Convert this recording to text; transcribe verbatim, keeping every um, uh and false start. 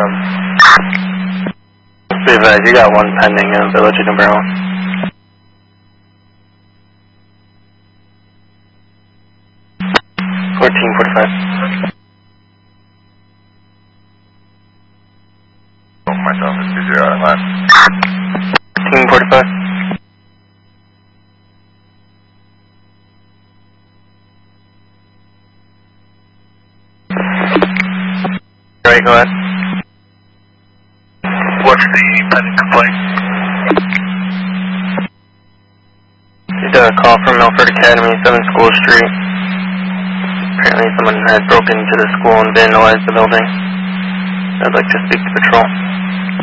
seven. Be advised, you got one pending in Village of New Barrel. fourteen forty-five. Oh, myself is two zero at last. fourteen forty-five. Right, go ahead. What's the pending complaint? Just a call from Milford Academy, seven School Street. Apparently someone had broken into the school and vandalized the building. I'd like to speak to patrol.